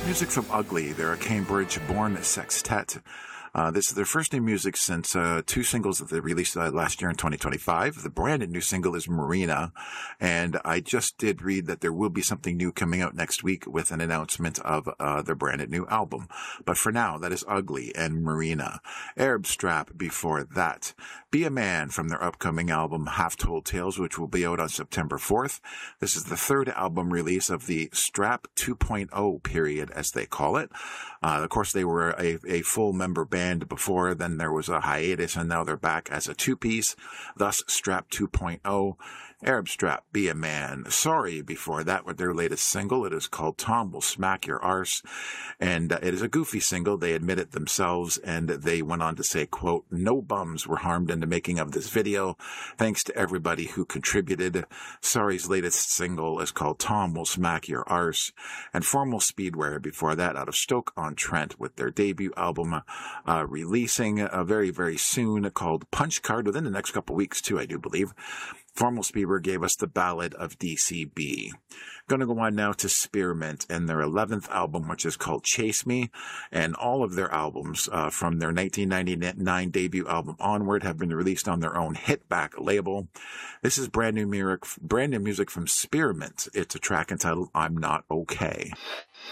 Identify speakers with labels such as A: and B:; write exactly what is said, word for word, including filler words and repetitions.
A: Music from Ugly. They're a Cambridge-born sextet. Uh, this is their first new music since uh, two singles that they released uh, last year in twenty twenty-five. The brand new single is Marina, and I just did read that there will be something new coming out next week with an announcement of uh, their brand new album. But for now, that is Ugly and Marina. Arab Strap before that. Be a Man from their upcoming album Half Told Tales, which will be out on September fourth. This is the third album release of the Strap two point oh period, as they call it. Uh, of course, they were a, a full member band before, then there was a hiatus, and now they're back as a two-piece, thus Strap two point oh. Arab Strap, Be a Man. Sorry before that with their latest single. It is called Tom Will Smack Your Arse, and uh, it is a goofy single. They admit it themselves, and they went on to say, quote, "No bums were harmed in the making of this video. Thanks to everybody who contributed." Sorry's latest single is called Tom Will Smack Your Arse, and Formal Speedwear before that out of Stoke-on-Trent with their debut album uh, releasing uh, very, very soon, called Punch Card, within the next couple weeks too, I do believe. Formal Speedwear gave us the Ballad of D C B. Going to go on now to Spearmint and their eleventh album, which is called Chase Me. And all of their albums uh, from their nineteen ninety-nine debut album onward have been released on their own Hitback label. This is brand new, music, brand new music from Spearmint. It's a track entitled I'm Not Okay.